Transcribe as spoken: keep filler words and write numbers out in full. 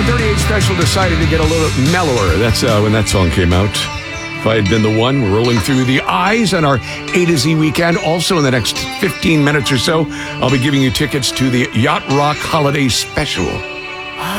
thirty-eight special decided to get a little mellower. That's uh, when that song came out. If I had been the one rolling through the eyes on our A to Z weekend. Also in the next fifteen minutes or so, I'll be giving you tickets to the Yacht Rock Holiday Special.